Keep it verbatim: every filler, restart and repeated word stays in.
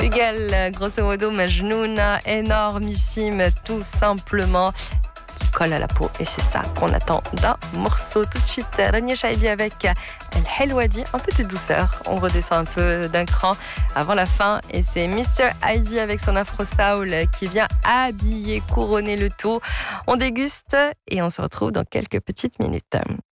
Portugal, grosso modo, Majnouna, énormissime, tout simplement, qui colle à la peau. Et c'est ça qu'on attend d'un morceau. Tout de suite, Rania Shaibi avec El Helwadi, un peu de douceur. On redescend un peu d'un cran avant la fin. Et c'est mister Heidi avec son Afro Soul qui vient habiller, couronner le tout. On déguste et on se retrouve dans quelques petites minutes.